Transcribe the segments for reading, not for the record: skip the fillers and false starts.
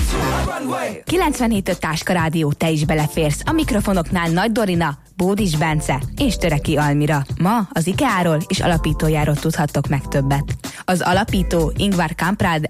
97.5 Táska Rádió, te is beleférsz. A mikrofonoknál Nagy Dorina, Bódis Bence és Töreki Almira. Ma az IKEA-ról és alapítójáról tudhattok meg többet. Az alapító Ingvar Kamprad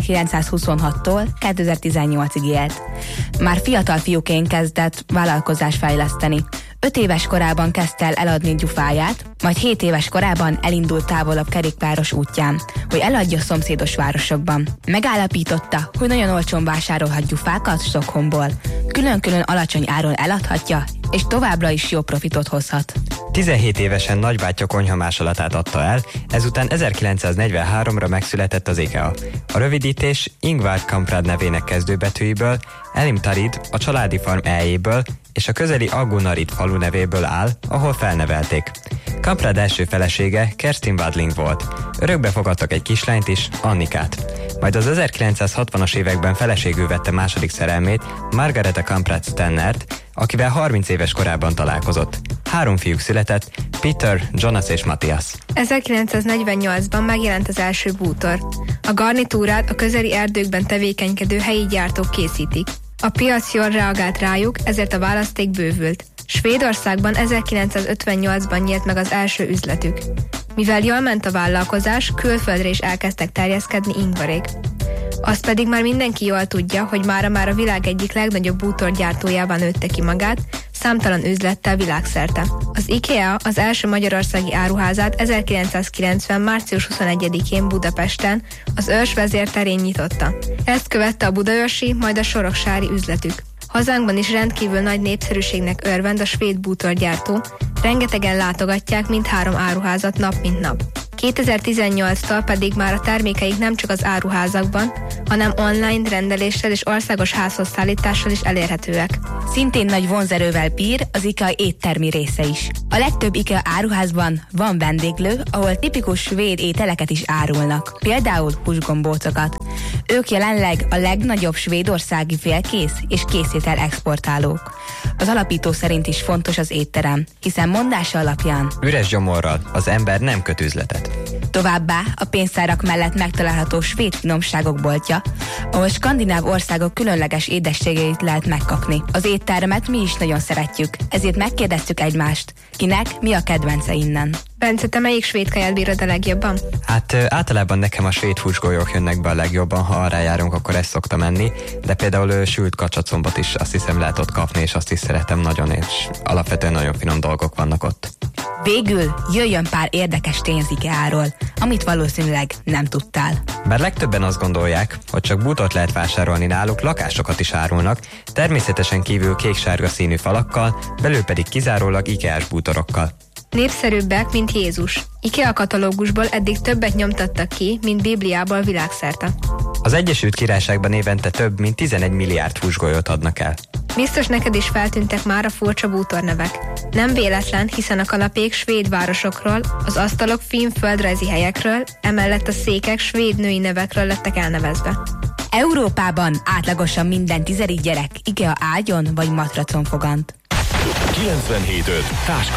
1926-tól 2018-ig élt. Már fiatal fiúként kezdett vállalkozást fejleszteni. 5 éves korában kezdte el eladni gyufáját, majd 7 éves korában elindult távolabb kerékpáros útján, hogy eladja szomszédos városokban. Megállapította, hogy nagyon olcsón vásárolhat gyufákat Stockholmból. Külön-külön alacsony áron eladhatja, és továbbra is jó profitot hozhat. 17 évesen nagybátyja konyhamásolatát adta el, ezután 1943-ra megszületett az IKEA. A rövidítés Ingvar Kamprad nevének kezdőbetűiből, Elimtarid a családi farm eljéből és a közeli Agunarid falu nevéből áll, ahol felnevelték. Kamprad első felesége Kerstin Wadling volt. Örökbe fogadtak egy kislányt is, Annikát. Majd az 1960-as években feleségül vette második szerelmét, Margareta Kamprad Stennert, akivel 30 éves korában találkozott. 3 fiúk született, Peter, Jonas és Matthias. 1948-ban megjelent az első bútor. A garnitúrát a közeli erdőkben tevékenykedő helyi gyártók készítik. A piac jól reagált rájuk, ezért a választék bővült. Svédországban 1958-ban nyílt meg az első üzletük. Mivel jól ment a vállalkozás, külföldre is elkezdtek terjeszkedni Ingvarék. Azt pedig már mindenki jól tudja, hogy mára már a világ egyik legnagyobb bútorgyártójában nőtte ki magát, számtalan üzlettel világszerte. Az IKEA az első magyarországi áruházát 1990. március 21-én Budapesten, az Örs vezérterén nyitotta. Ezt követte a budaörsi, majd a soroksári üzletük. Hazánkban is rendkívül nagy népszerűségnek örvend a svéd bútorgyártó, rengetegen látogatják mindhárom áruházat nap mint nap. 2018-tól pedig már a termékeik nem csak az áruházakban, hanem online rendeléssel és országos házhozszállítással is elérhetőek. Szintén nagy vonzerővel bír az IKEA éttermi része is. A legtöbb IKEA áruházban van vendéglő, ahol tipikus svéd ételeket is árulnak, például húsgombócokat. Ők jelenleg a legnagyobb svédországi félkész és készétel exportálók. Az alapító szerint is fontos az étterem, hiszen mondása alapján üres gyomorral az ember nem köt üzletet. Továbbá a pénztárak mellett megtalálható svéd finomságok boltja, ahol skandináv országok különleges édességeit lehet megkapni. Az éttermet mi is nagyon szeretjük, ezért megkérdeztük egymást, kinek mi a kedvence innen. Bence, te melyik svéd kaját bírod a legjobban? Hát általában nekem a svéd húsgolyók jönnek be a legjobban, ha arra járunk, akkor ezt szoktam enni, de például sült kacsacombot is azt hiszem lehet ott kapni, és azt is szeretem nagyon, és alapvetően nagyon finom dolgok vannak ott. Végül jöjjön pár érdekes tény az IKEA-ról, amit valószínűleg nem tudtál. Bár legtöbben azt gondolják, hogy csak bútort lehet vásárolni náluk, lakásokat is árulnak, természetesen kívül kék-sárga színű falakkal, belül pedig kizárólag IKEA-s bútorokkal. Népszerűbbek, mint Jézus. IKEA katalógusból eddig többet nyomtattak ki, mint Bibliából világszerte. Az Egyesült Királyságban évente több mint 11 milliárd húsgolyót adnak el. Biztos neked is feltűntek már a furcsa bútornevek. Nem véletlen, hiszen a kanapék svéd városokról, az asztalok finn földrajzi helyekről, emellett a székek svéd női nevekről lettek elnevezve. Európában átlagosan minden 10. gyerek IKEA ágyon vagy matracon fogant. 97.5 Táska